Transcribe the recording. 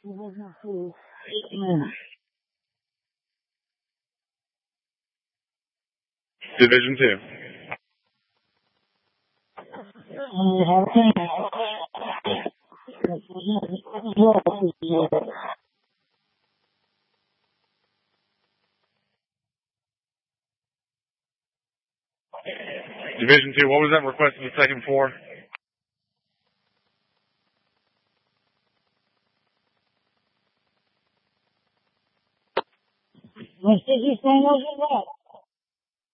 Division 2. Division 2, what was that request in the second floor? What did you say was that?